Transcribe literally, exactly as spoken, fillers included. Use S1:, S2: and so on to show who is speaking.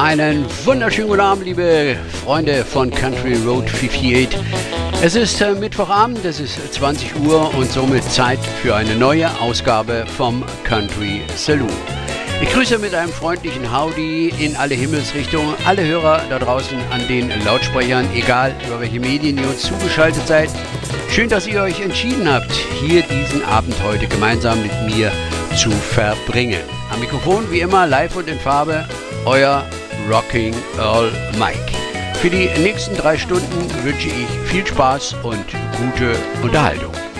S1: Einen wunderschönen guten Abend, liebe Freunde von Country Road achtundfünfzig. Es ist äh, Mittwochabend, es ist zwanzig Uhr und somit Zeit für eine neue Ausgabe vom Country Saloon. Ich grüße mit einem freundlichen Howdy in alle Himmelsrichtungen alle Hörer da draußen an den Lautsprechern, egal über welche Medien ihr uns zugeschaltet seid. Schön, dass ihr euch entschieden habt, hier diesen Abend heute gemeinsam mit mir zu verbringen. Am Mikrofon wie immer live und in Farbe, euer Rocking Earl Mike. Für die nächsten drei Stunden wünsche ich viel Spaß und gute Unterhaltung.